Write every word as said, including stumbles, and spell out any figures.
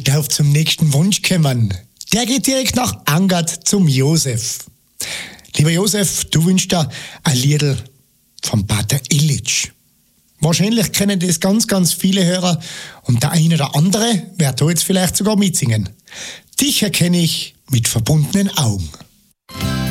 darf zum nächsten Wunsch kommen. Der geht direkt nach Angert zum Josef. Lieber Josef, du wünschst dir ein Liedl vom Pater Illich. Wahrscheinlich kennen das ganz, ganz viele Hörer und der eine oder andere wird da jetzt vielleicht sogar mitsingen. Dich erkenne ich mit verbundenen Augen.